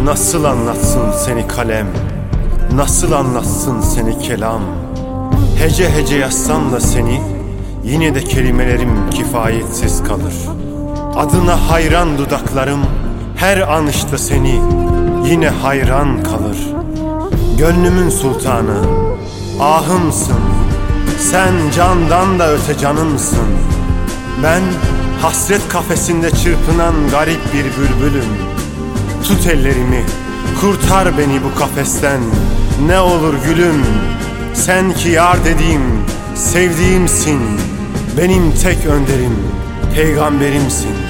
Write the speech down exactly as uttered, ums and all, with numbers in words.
Nasıl anlatsın seni kalem, nasıl anlatsın seni kelam. Hece hece yazsam da seni, yine de kelimelerim kifayetsiz kalır. Adına hayran dudaklarım, her anışta seni, yine hayran kalır. Gönlümün sultanı, ahımsın, sen candan da öte canımsın. Ben hasret kafesinde çırpınan garip bir bülbülüm. Tut ellerimi, kurtar beni bu kafesten, ne olur gülüm. Sen ki yar dediğim, sevdiğimsin, benim tek önderim, peygamberimsin.